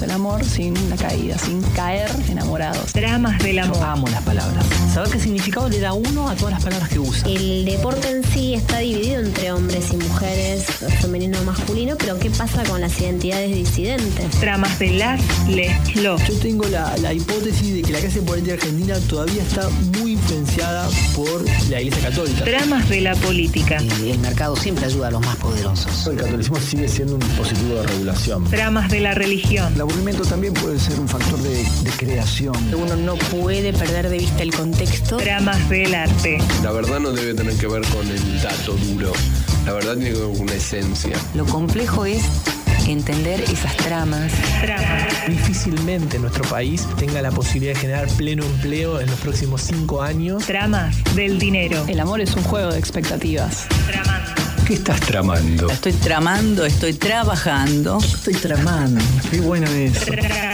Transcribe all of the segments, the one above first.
el amor sin la caída, sin caer enamorados. Dramas del amor. Yo amo las palabras. Saber qué significado le da uno a todas las palabras que usa. El deporte en sí está dividido entre hombres y mujeres, femenino o masculino, pero ¿qué pasa con las identidades disidentes? Dramas de les, los. Yo tengo la hipótesis de que la clase política argentina todavía está muy influenciada por la Iglesia Católica. Dramas de la política. Y el mercado siempre ayuda a los más poderosos. El catolicismo sigue siendo un dispositivo de regulación. Dramas de la religión. El aburrimiento también puede ser un factor de creación. Uno no puede perder de vista el contexto. Dramas del arte. La verdad no debe tener que ver con el dato duro. La verdad tiene que ver con una esencia. Lo complejo es entender esas tramas. Difícilmente nuestro país tenga la posibilidad de generar pleno empleo en los próximos 5 años. Tramas del dinero. El amor es un juego de expectativas. Tramando. ¿Qué estás tramando? Estoy tramando, estoy trabajando. Estoy tramando. Qué bueno eso.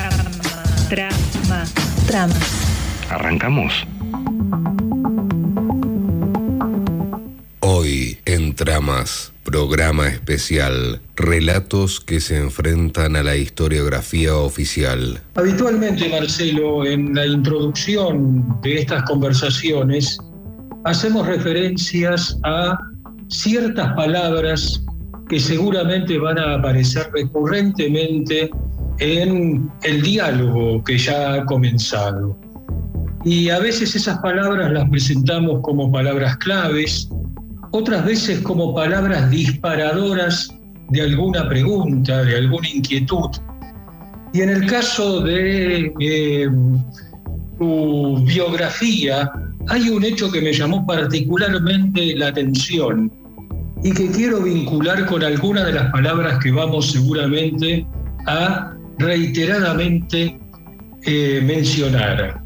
Trama. ¿Arrancamos? Hoy en Tramas, programa especial, relatos que se enfrentan a la historiografía oficial. Habitualmente, Marcelo, en la introducción de estas conversaciones hacemos referencias a ciertas palabras que seguramente van a aparecer recurrentemente en el diálogo que ya ha comenzado. Y a veces esas palabras las presentamos como palabras claves, otras veces como palabras disparadoras de alguna pregunta, de alguna inquietud. Y en el caso de tu biografía, hay un hecho que me llamó particularmente la atención y que quiero vincular con algunas de las palabras que vamos seguramente a reiteradamente mencionar.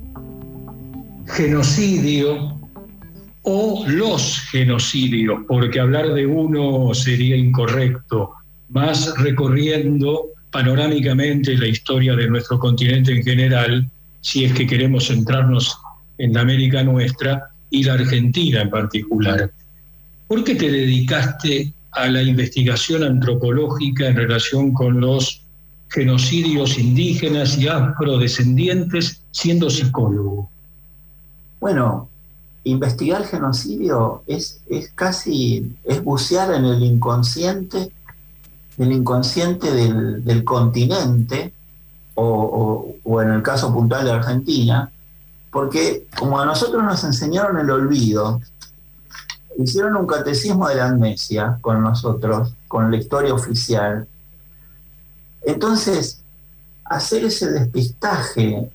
Genocidio o los genocidios, porque hablar de uno sería incorrecto, más recorriendo panorámicamente la historia de nuestro continente en general, si es que queremos centrarnos en la América nuestra y la Argentina en particular. ¿Por qué te dedicaste a la investigación antropológica en relación con los genocidios indígenas y afrodescendientes siendo psicólogo? Bueno, investigar genocidio es bucear en el inconsciente del continente o en el caso puntual de Argentina, porque como a nosotros nos enseñaron el olvido, hicieron un catecismo de la amnesia con nosotros, con la historia oficial. Entonces, hacer ese despistaje,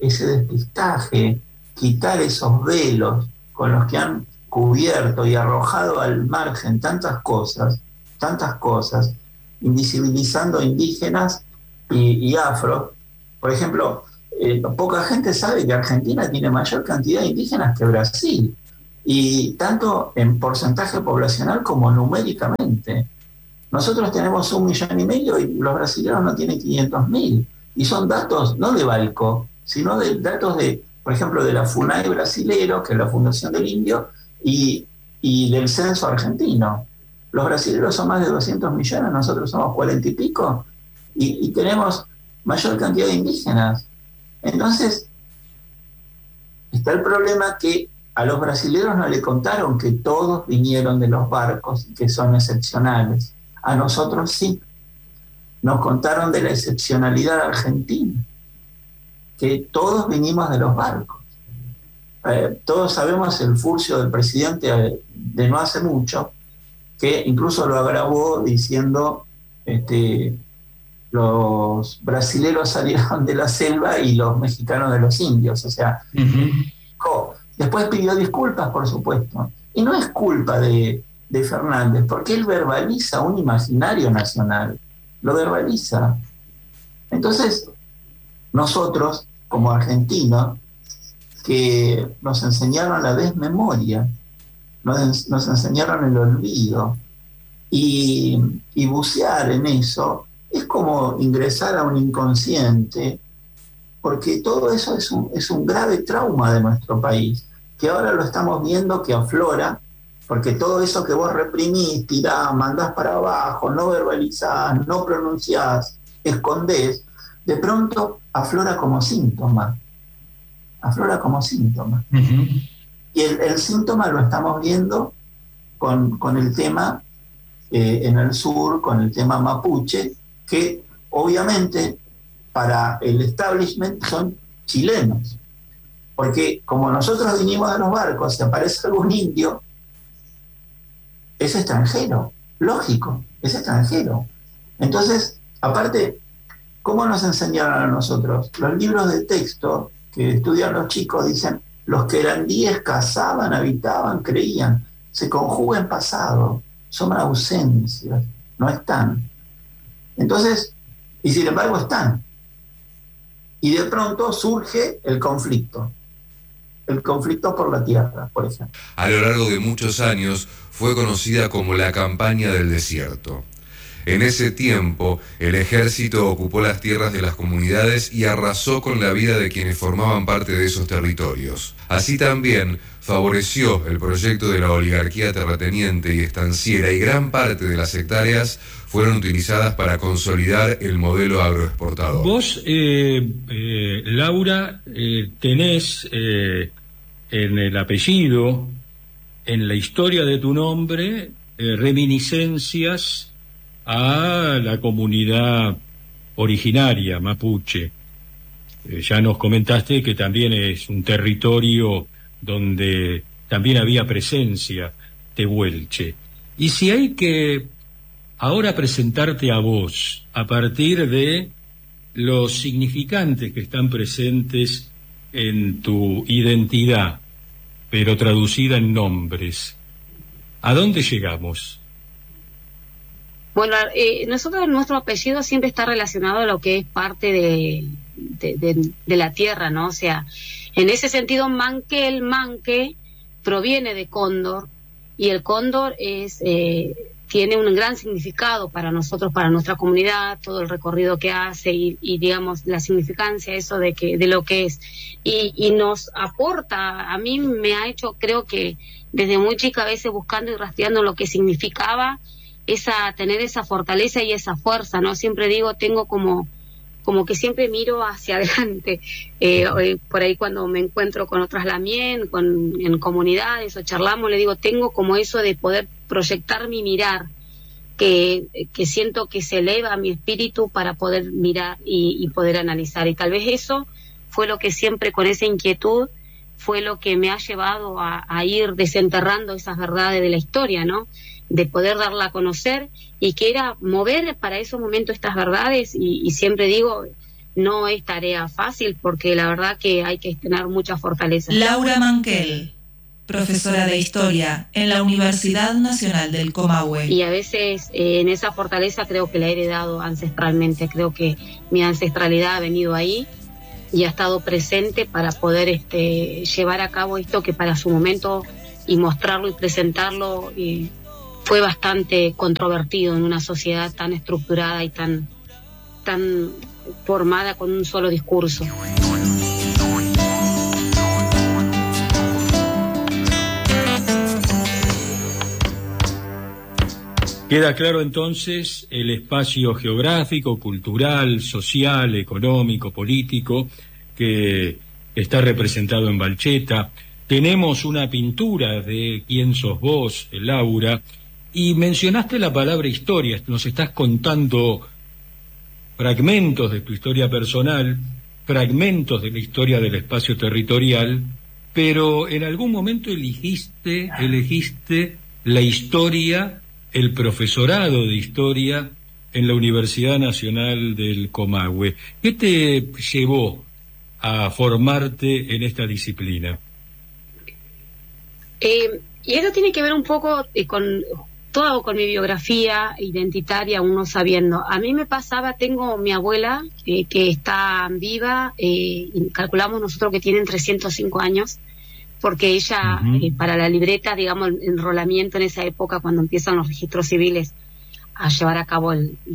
quitar esos velos con los que han cubierto y arrojado al margen tantas cosas, invisibilizando indígenas y afro. Por ejemplo, poca gente sabe que Argentina tiene mayor cantidad de indígenas que Brasil, y tanto en porcentaje poblacional como numéricamente. Nosotros tenemos 1,5 millones y los brasileños no tienen 500.000, y son datos no de Balco, sino de datos de, por ejemplo, de la FUNAI brasilero, que es la Fundación del Indio, y del censo argentino. Los brasileños son más de 200 millones, nosotros somos 40 y pico, y tenemos mayor cantidad de indígenas. Entonces, está el problema que a los brasileños no le contaron que todos vinieron de los barcos y que son excepcionales. A nosotros sí. Nos contaron de la excepcionalidad argentina, que todos vinimos de los barcos. Todos sabemos el furcio del presidente de no hace mucho, que incluso lo agravó diciendo los brasileros salieron de la selva y los mexicanos de los indios. O sea, después pidió disculpas, por supuesto. Y no es culpa de Fernández, porque él verbaliza un imaginario nacional. Lo verbaliza. Entonces, nosotros, como argentinos, que nos enseñaron la desmemoria, nos enseñaron el olvido, y bucear en eso es como ingresar a un inconsciente, porque todo eso es un grave trauma de nuestro país, que ahora lo estamos viendo que aflora, porque todo eso que vos reprimís, tirás, mandás para abajo, no verbalizás, no pronunciás, escondés, de pronto aflora como síntoma. Y el síntoma lo estamos viendo con el tema en el sur, con el tema mapuche, que obviamente para el establishment son chilenos. Porque como nosotros vinimos de los barcos, si aparece algún indio, es extranjero, lógico, es extranjero. Entonces, aparte, ¿cómo nos enseñaron a nosotros? Los libros de texto que estudian los chicos dicen, los querandíes cazaban, habitaban, creían, se conjuga en pasado, son ausencias, no están. Entonces, y sin embargo están. Y de pronto surge el conflicto por la tierra, por ejemplo. A lo largo de muchos años fue conocida como la Campaña del Desierto. En ese tiempo, el ejército ocupó las tierras de las comunidades y arrasó con la vida de quienes formaban parte de esos territorios. Así también favoreció el proyecto de la oligarquía terrateniente y estanciera, y gran parte de las hectáreas fueron utilizadas para consolidar el modelo agroexportador. Vos, Laura, tenés en el apellido, en la historia de tu nombre, reminiscencias a la comunidad originaria mapuche. Ya nos comentaste que también es un territorio donde también había presencia tehuelche. Y si hay que ahora presentarte a vos a partir de los significantes que están presentes en tu identidad, pero traducida en nombres, ¿a dónde llegamos? Bueno, nosotros, nuestro apellido siempre está relacionado a lo que es parte de la tierra, ¿no? O sea, en ese sentido, Manque proviene de cóndor, y el cóndor tiene un gran significado para nosotros, para nuestra comunidad, todo el recorrido que hace y digamos, la significancia, eso de lo que es. Y nos aporta, a mí me ha hecho, creo que desde muy chica, a veces buscando y rastreando lo que significaba, tener esa fortaleza y esa fuerza, ¿no? Siempre digo, tengo como que siempre miro hacia adelante. Por ahí cuando me encuentro con otras lamien, en comunidades o charlamos, le digo, tengo como eso de poder proyectar mi mirar, que siento que se eleva mi espíritu para poder mirar y poder analizar. Y tal vez eso fue lo que siempre, con esa inquietud, fue lo que me ha llevado a ir desenterrando esas verdades de la historia, ¿no? De poder darla a conocer, y que era mover para esos momentos estas verdades, y siempre digo, no es tarea fácil, porque la verdad que hay que tener mucha fortaleza. Laura Manquel, profesora de Historia en la Universidad Nacional del Comahue. Y a veces en esa fortaleza creo que la he heredado ancestralmente, creo que mi ancestralidad ha venido ahí y ha estado presente para poder llevar a cabo esto que para su momento, y mostrarlo y presentarlo, fue bastante controvertido en una sociedad tan estructurada y tan formada con un solo discurso. Queda claro entonces el espacio geográfico, cultural, social, económico, político que está representado en Balcheta. Tenemos una pintura de quién sos vos, Laura, y mencionaste la palabra historia. Nos estás contando fragmentos de tu historia personal, fragmentos de la historia del espacio territorial, pero en algún momento elegiste la historia, el profesorado de historia en la Universidad Nacional del Comahue. ¿Qué te llevó a formarte en esta disciplina? Y eso tiene que ver un poco con mi biografía identitaria, uno sabiendo. A mí me pasaba, tengo mi abuela que está viva, y calculamos nosotros que tienen 305 años, porque ella, para la libreta, digamos, el enrolamiento en esa época, cuando empiezan los registros civiles a llevar a cabo,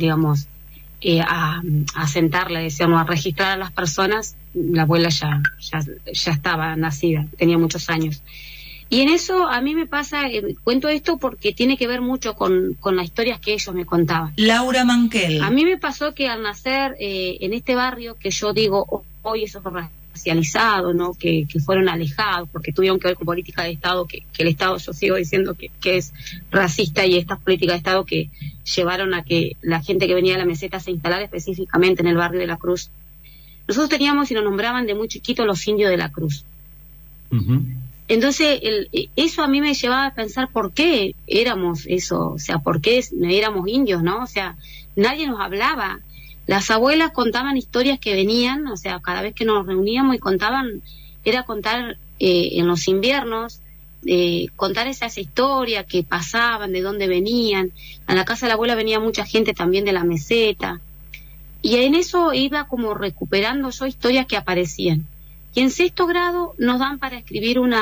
a sentarla, decíamos, a registrar a las personas, la abuela ya estaba nacida, tenía muchos años. Y en eso a mí me pasa, cuento esto porque tiene que ver mucho con las historias que ellos me contaban. Laura Manquel. A mí me pasó que al nacer en este barrio, que yo digo, hoy eso fue racializado, ¿no? Que fueron alejados, porque tuvieron que ver con política de Estado, que el Estado, yo sigo diciendo que es racista, y estas políticas de Estado que llevaron a que la gente que venía de la meseta se instalara específicamente en el barrio de La Cruz. Nosotros teníamos y nos nombraban de muy chiquitos los indios de La Cruz. Entonces, eso a mí me llevaba a pensar por qué éramos eso, o sea, por qué éramos indios, ¿no? O sea, nadie nos hablaba. Las abuelas contaban historias que venían, o sea, cada vez que nos reuníamos y contaban, era contar en los inviernos, contar esas historias que pasaban, de dónde venían. A la casa de la abuela venía mucha gente también de la meseta. Y en eso iba como recuperando yo historias que aparecían. Y en 6º grado nos dan para escribir un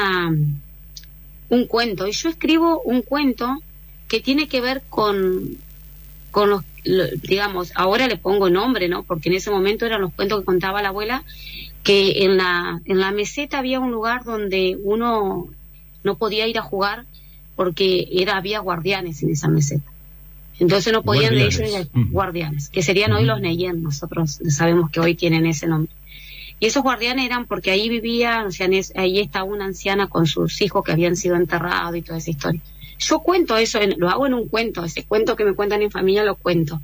cuento. Y yo escribo un cuento que tiene que ver con los, digamos, ahora le pongo nombre, ¿no? Porque en ese momento eran los cuentos que contaba la abuela, que en la meseta había un lugar donde uno no podía ir a jugar porque había guardianes en esa meseta. Entonces no podían de ellos ir guardianes, que serían hoy los Neyen, nosotros sabemos que hoy tienen ese nombre. Y esos guardianes eran porque ahí vivía, o sea, ahí estaba una anciana con sus hijos que habían sido enterrados y toda esa historia. Yo cuento eso, lo hago en un cuento, ese cuento que me cuentan en familia lo cuento.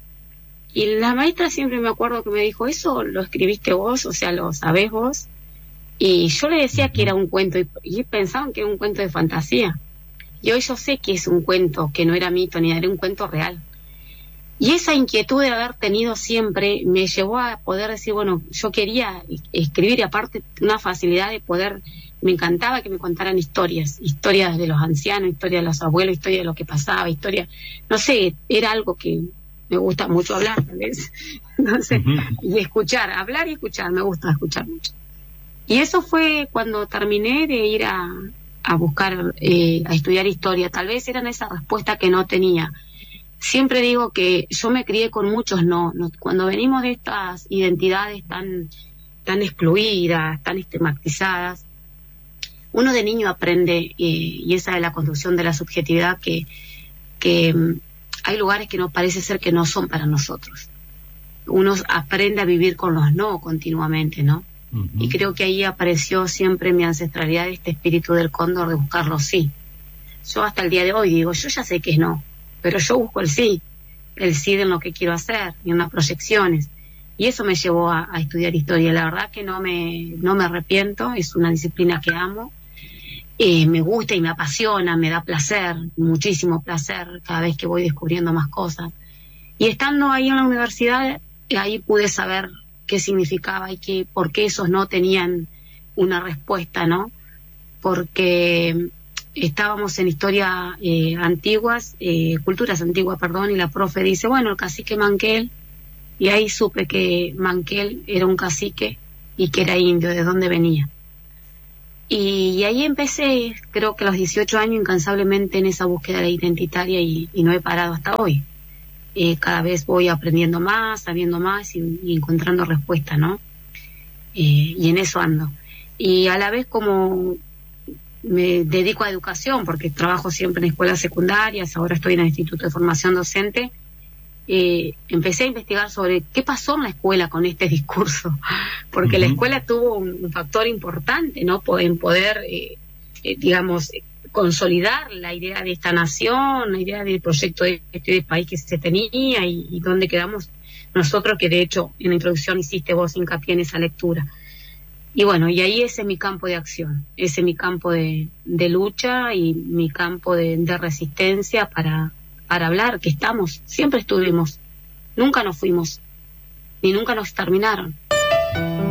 Y la maestra siempre me acuerdo que me dijo, ¿eso lo escribiste vos? O sea, ¿lo sabés vos? Y yo le decía que era un cuento, y pensaban que era un cuento de fantasía. Y hoy yo sé que es un cuento, que no era mito, ni era un cuento real. Y esa inquietud de haber tenido siempre me llevó a poder decir, bueno, yo quería escribir, y aparte una facilidad de poder, me encantaba que me contaran historias de los ancianos, historias de los abuelos, historias de lo que pasaba, historias, no sé, era algo que me gusta mucho hablar, ¿ves? Entonces, y escuchar, hablar y escuchar, me gusta escuchar mucho. Y eso fue cuando terminé de ir a buscar, a estudiar historia. Tal vez era esa respuesta que no tenía. Siempre digo que yo me crié con muchos no. Cuando venimos de estas identidades tan excluidas, tan estigmatizadas, uno de niño aprende, y esa es la construcción de la subjetividad, que hay lugares que nos parece ser que no son para nosotros. Uno aprende a vivir con los no continuamente, ¿no? Y creo que ahí apareció siempre mi ancestralidad, este espíritu del cóndor de buscar los sí. Yo hasta el día de hoy digo, yo ya sé que es no, pero yo busco el sí de lo que quiero hacer, y en las proyecciones. Y eso me llevó a estudiar historia. La verdad que no me arrepiento, es una disciplina que amo, me gusta y me apasiona, me da placer, muchísimo placer, cada vez que voy descubriendo más cosas. Y estando ahí en la universidad, ahí pude saber qué significaba y por qué esos no tenían una respuesta, ¿no? Porque estábamos en historia culturas antiguas, y la profe dice, bueno, el cacique Manquel, y ahí supe que Manquel era un cacique y que era indio, de dónde venía. Y ahí empecé, creo que a los 18 años, incansablemente en esa búsqueda identitaria, y no he parado hasta hoy. Cada vez voy aprendiendo más, sabiendo más y encontrando respuestas, ¿no? Y en eso ando. Y a la vez, como me dedico a educación, porque trabajo siempre en escuelas secundarias, ahora estoy en el Instituto de Formación Docente, empecé a investigar sobre qué pasó en la escuela con este discurso, porque la escuela tuvo un factor importante, ¿no? En poder, digamos, consolidar la idea de esta nación, la idea del proyecto de país que se tenía, y dónde quedamos nosotros, que de hecho en la introducción hiciste vos hincapié en esa lectura. Y bueno, y ahí ese es mi campo de acción, ese es mi campo de lucha y mi campo de resistencia para hablar, que siempre estuvimos, nunca nos fuimos, ni nunca nos terminaron.